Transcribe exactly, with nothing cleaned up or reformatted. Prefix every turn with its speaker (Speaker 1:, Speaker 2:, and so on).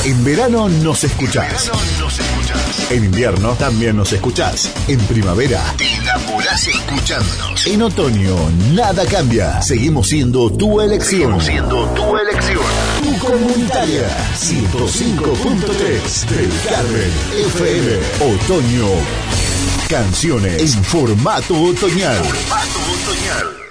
Speaker 1: En verano nos escuchás. En verano nos escuchás. En invierno también nos escuchás. En primavera te enamorás escuchándonos. En otoño nada cambia. Seguimos siendo tu elección. Seguimos siendo tu elección. Tu comunitaria. ciento cinco punto tres del Carmen F M. Otoño. Canciones en formato otoñal. Formato otoñal.